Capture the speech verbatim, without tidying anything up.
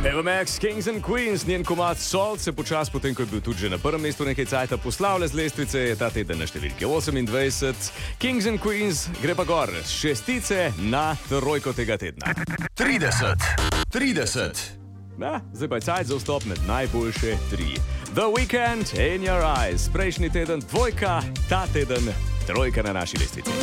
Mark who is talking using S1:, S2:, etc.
S1: Eva Max, Kings and Queens, njen komad Salt se počas, potem ko je bil tudi že na prvem mestu nekaj cajta, poslavlja z lestvice, je ta teden na številki osemindvajset. Kings and Queens gre pa gor s šestice na trojko tega tedna.
S2: trideset. trideset.
S1: Na, zdaj pa je cajt za vstop med najboljše tri. The Weeknd, In Your Eyes, prejšnji teden dvojka, ta teden trojka na naši lestvici.